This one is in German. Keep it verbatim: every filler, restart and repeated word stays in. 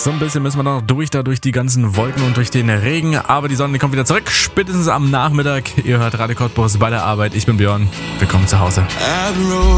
So ein bisschen müssen wir noch durch, da durch die ganzen Wolken und durch den Regen. Aber die Sonne kommt wieder zurück, spätestens am Nachmittag. Ihr hört Radio Cottbus bei der Arbeit. Ich bin Björn. Willkommen zu Hause.